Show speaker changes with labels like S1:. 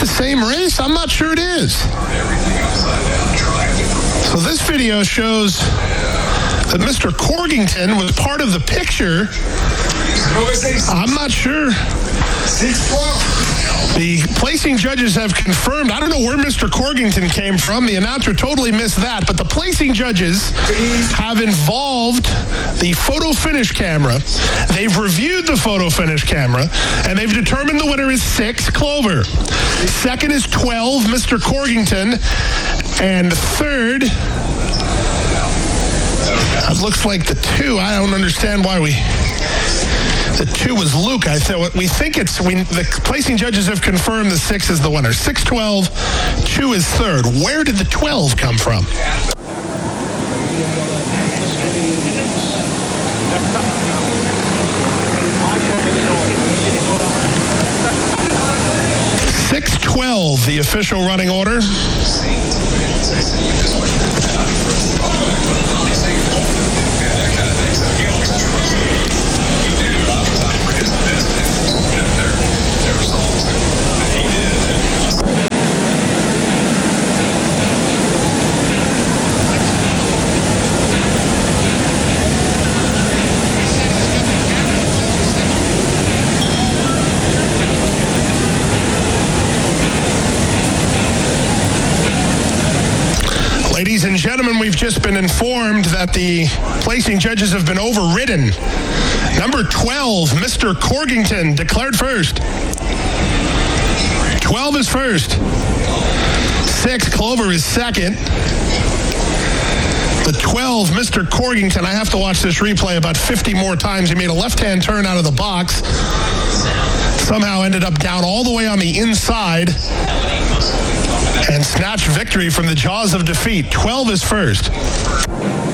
S1: the same race? I'm not sure it is. So this video shows that Mr. Corkington was part of the picture. I'm not sure. 6-12. The placing judges have confirmed. I don't know where Mr. Corkington came from. The announcer totally missed that. But the placing judges have involved the photo finish camera. They've reviewed the photo finish camera, and they've determined the winner is 6, Clover. Second is 12, Mr. Corkington. And third, it looks like the 2. I don't understand why the 2 was Luke. The placing judges have confirmed the 6 is the winner. 6-12, 2 is third. Where did the 12 come from? $6-12, the official running order. Ladies and gentlemen, we've just been informed that the placing judges have been overridden. Number 12, Mr. Corkington, declared first. 12 is first. 6, Clover is second. The 12, Mr. Corkington, I have to watch this replay about 50 more times. He made a left-hand turn out of the box. Somehow ended up down all the way on the inside and snatched victory from the jaws of defeat. 12 is first.